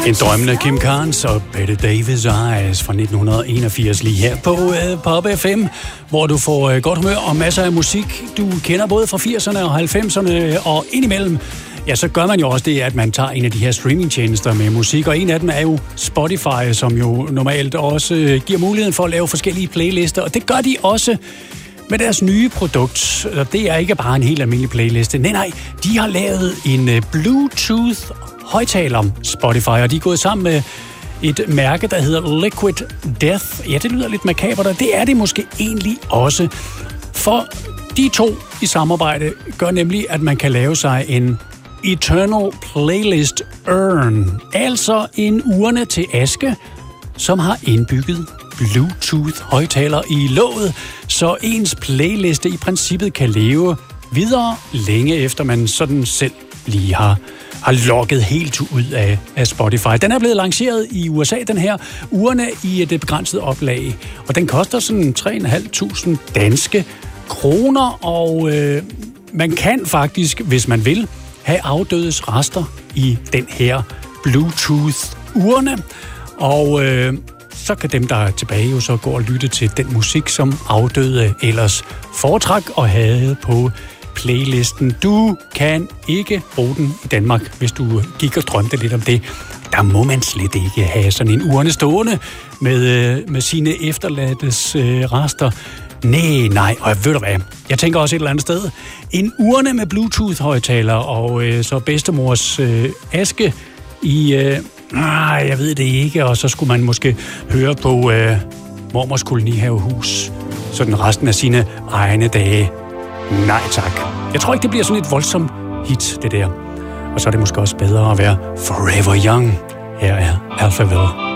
En drømmende Kim Carnes og Bette Davis Eyes fra 1981 lige her på Pop FM, hvor du får godt humør og masser af musik, du kender både fra 80'erne og 90'erne og indimellem. Ja, så gør man jo også det, at man tager en af de her streamingtjenester med musik, og en af dem er jo Spotify, som jo normalt også giver muligheden for at lave forskellige playlister, og det gør de også med deres nye produkt. Og det er ikke bare en helt almindelig playliste. Nej, de har lavet en Bluetooth højtaler Spotify, og de er gået sammen med et mærke, der hedder Liquid Death. Ja, det lyder lidt makabert, og det er det måske egentlig også. For de to i samarbejde gør nemlig, at man kan lave sig en Eternal Playlist Urn. Altså en urne til aske, som har indbygget Bluetooth-højtaler i låget, så ens playliste i princippet kan leve videre længe efter man sådan selv lige har logget helt ud af Spotify. Den er blevet lanceret i USA, den her urne, i et begrænset oplag, og den koster sådan 3.500 danske kroner, og man kan faktisk, hvis man vil, have afdødes rester i den her Bluetooth-urne, og så kan dem, der er tilbage, jo så gå og lytte til den musik, som afdøde ellers foretræk og havde på playlisten. Du kan ikke bruge den i Danmark, hvis du gik og drømte lidt om det. Der må man slet ikke have sådan en urne stående med sine efterladtes rester. Nej, og ved du hvad? Jeg tænker også et eller andet sted. En urne med Bluetooth-højtaler og så bedstemors aske i... jeg ved det ikke, og så skulle man måske høre på mormors kolonihavehus sådan resten af sine egne dage. Nej tak. Jeg tror ikke, det bliver sådan et voldsomt hit, det der. Og så er det måske også bedre at være forever young. Her er Alphaville.